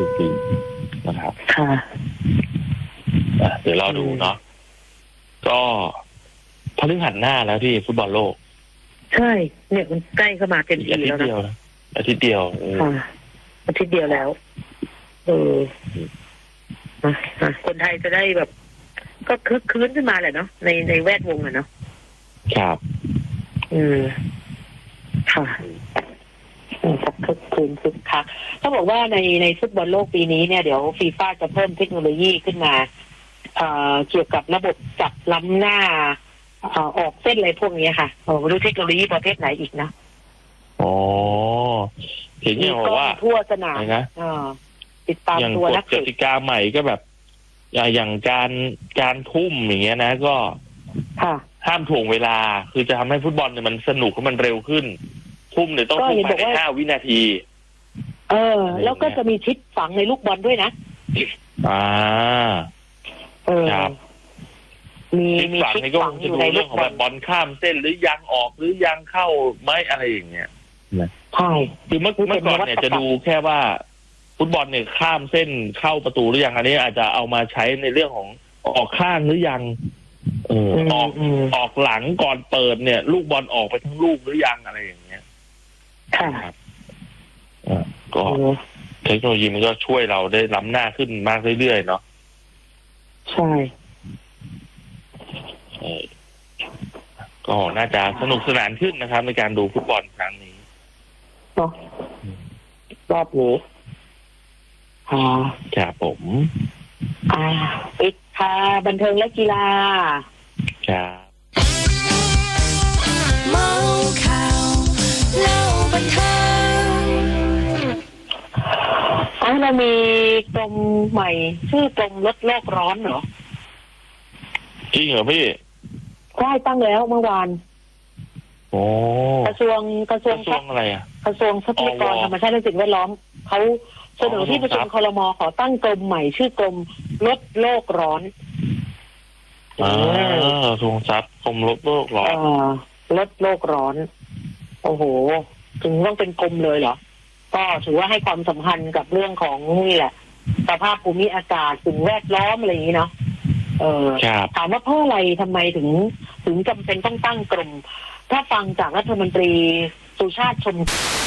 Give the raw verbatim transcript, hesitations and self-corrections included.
ปีนะครับค่ะเดี๋ยวเราดูเนาะก็พฤหัสหน้าแล้วที่ฟุตบอลโลกใช่เนี่ยมันใกล้เข้ามาเต็มทีแล้วนะอาทิตย์เดียวค่ะอาทิตย์เดียวแล้วเออคนไทยจะได้แบบก็คึกคืนขึ้นมาแหละเนาะในในแวดวงอะเนาะครับอืมค่ะคึกคืนคึกคักเขาบอกว่าในในฟุตบอลโลกปีนี้เนี่ยเดี๋ยวฟีฟ่าจะเพิ่มเทคโนโลยีขึ้นมาเอ่อเกี่ยวกับระบบจับล้ำหน้าเอ่อออกเส้นอะไรพวกนี้ค่ะโอ้ไม่รู้เทคโนโลยีประเภทไหนอีกนะอ๋อเห็นอย่างว่าทั่วสนามนะติดตามตัวนักเตะกติกาใหม่ก็แบบอย่างการการทุ่มอย่างเงี้ยนะก็ห้ามถ่วงเวลาคือจะทำให้ฟุตบอลเนี่ยมันสนุกมันเร็วขึ้นทุ่มเนี่ยต้องทุ่มภายในห้าวินาทีเออแล้วก็จะมีชิปฝังในลูกบอลด้วยนะอ่าเออมีมีชิปฝังอยู่ในลูกบอลบอลข้ามเส้นหรือยังออกหรือยังเข้าไหมอะไรอย่างเงี้ยใช่คือเมื่อเมื่อก่อนเนี่ยจะดูแค่ว่าฟุตบอลเนี่ยข้ามเส้นเข้าประตูหรือยังอันนี้อาจจะเอามาใช้ในเรื่องของออกข้างหรือยังเออออกออกหลังก่อนเปิดเนี่ยลูกบอลออกไปทั้งลูกหรือยังอะไรอย่างเงี้ยค่ะก็เทคโนโลยีมันก็ช่วยเราได้ล้ำหน้าขึ้นมากเรื่อยๆเนาะใช่ก็น่าจะสนุกสนานขึ้นนะครับในการดูฟุตบอลครั้งนี้เนาะรอบนี้อ่าครับผมอ่าปิดค่ะบันเทิงและกีฬาครับเมาข่าวเล่าบันเทิงอ่าเรามีกรมใหม่ชื่อกรมลดโลกร้อนเหรอจริงเหรอพี่ใช่ตั้งแล้วเมื่อวานโอ้กระทรวงกระทรวงอะไรอ่ะกระทรวงทรัพยากรธรรมชาติและสิ่งแวดล้อมเขาเสนอที่ประชุมครม.ขอตั้งกรมใหม่ชื่อกรมลดโลกร้อนอ่าทรวงทรัพย์กรมลดโลกร้อนลดโลกร้อนโอ้โหถึงต้องเป็นกรมเลยเหรอก็ถือว่าให้ความสำคัญกับเรื่องของนี่แหละสภาพภูมิอากาศสิ่งแวดล้อมอะไรอย่างนี้เนาะเออถามว่าเพราะอะไรทำไมถึงถึงจำเป็นต้องตั้งกรมถ้าฟังจากรัฐมนตรีสุชาติชม